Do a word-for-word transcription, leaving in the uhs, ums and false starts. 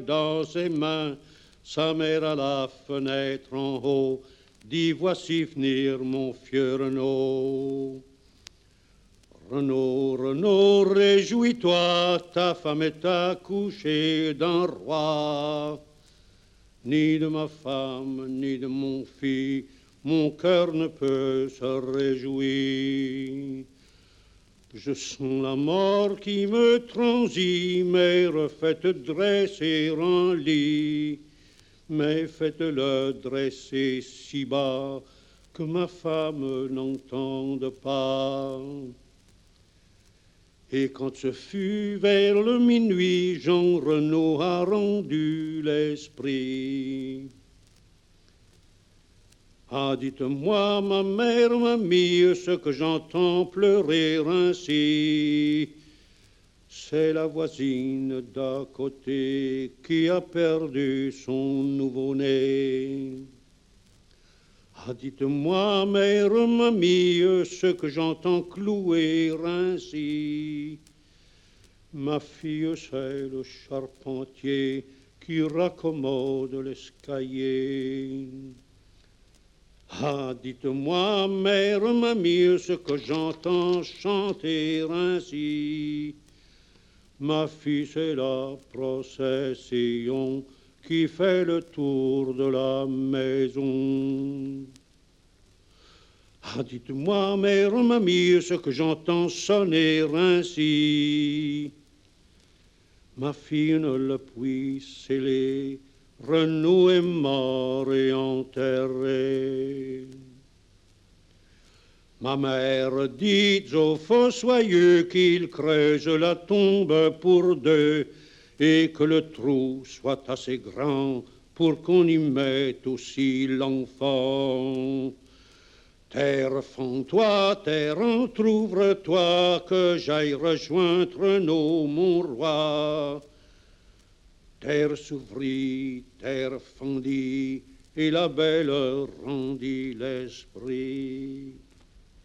dans ses mains, sa mère à la fenêtre en haut dit voici venir mon vieux Renaud. Renaud, Renaud, réjouis-toi, ta femme est accouchée d'un roi. Ni de ma femme, ni de mon fils, mon cœur ne peut se réjouir. Je sens la mort qui me transit, mère, faites dresser un lit, mais faites-le dresser si bas que ma femme n'entende pas. Et quand ce fut vers le minuit, Jean Renaud a rendu l'esprit. Ah, dites-moi, ma mère, mamie, ce que j'entends pleurer ainsi, c'est la voisine d'à côté qui a perdu son nouveau-né. Ah, dites-moi, mère, mamie, ce que j'entends clouer ainsi, ma fille, c'est le charpentier qui raccommode l'escalier. Ah, dites-moi, mère, mamie, ce que j'entends chanter ainsi, ma fille, c'est la procession qui fait le tour de la maison. Ah, dites-moi, mère, mamie, ce que j'entends sonner ainsi, ma fille ne le puis sceller, Renaud est mort et enterré. Ma mère dit au fossoyeux qu'il creuse la tombe pour deux et que le trou soit assez grand pour qu'on y mette aussi l'enfant. Terre, fends-toi, terre, entr'ouvre-toi, que j'aille rejoindre Renaud, mon roi. Terre s'ouvrit, terre fendit, et la belle rendit l'esprit.